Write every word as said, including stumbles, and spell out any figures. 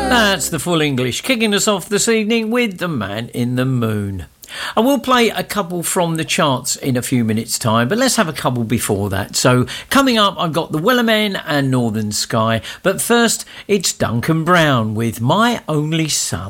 That's the full English, kicking us off this evening with The Man in the Moon. I will play a couple from the charts in a few minutes' time, but let's have a couple before that. So coming up, I've got the Wellermen and Northern Sky, but first it's Duncan Brown with My Only Son.